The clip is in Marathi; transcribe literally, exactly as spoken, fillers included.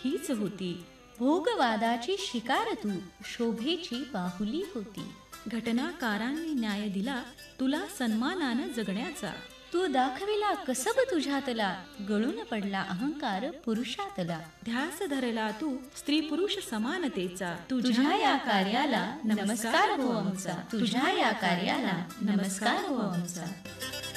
हीच होती. भोगवादाची शिकार तू, शोभेची बाहुली होती. घटनाकारांनी न्याय दिला तुला सन्मानानं जगण्याचा. तू दाखविला कसब तुझ्यातला, गळून पडला अहंकार पुरुषातला. ध्यास धरला तू स्त्री पुरुष समानतेचा. तुझ्या या कार्याला नमस्कार हो आमचा, तुझ्या या कार्याला नमस्कार हो आमचा.